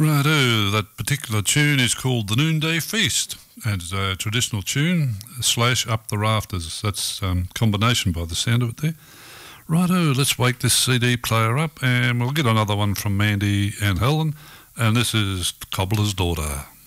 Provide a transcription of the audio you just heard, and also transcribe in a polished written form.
Righto, that particular tune is called The Noonday Feast, and it's a traditional tune, slash Up the Rafters. That's combination by the sound of it there. Righto, let's wake this CD player up and we'll get another one from Mandy and Helen, and this is Cobbler's Daughter.